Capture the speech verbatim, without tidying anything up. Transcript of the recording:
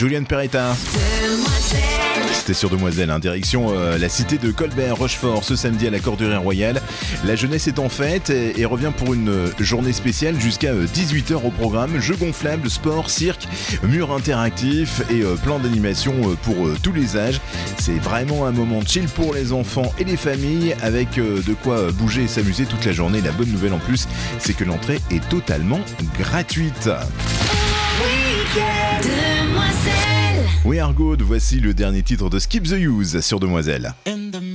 Julian Peretta. C'était sur Demoiselle, hein, direction euh, la cité de Colbert-Rochefort ce samedi à la Corderie Royale. La jeunesse est en fête et, et revient pour une euh, journée spéciale jusqu'à euh, dix-huit heures au programme. Jeux gonflables, sport, cirque, murs interactifs et euh, plein d'animations euh, pour euh, tous les âges. C'est vraiment un moment chill pour les enfants et les familles avec euh, de quoi euh, bouger et s'amuser toute la journée. La bonne nouvelle en plus, c'est que l'entrée est totalement gratuite. Demoiselle. We Are Good, voici le dernier titre de Skip the Use sur Demoiselle.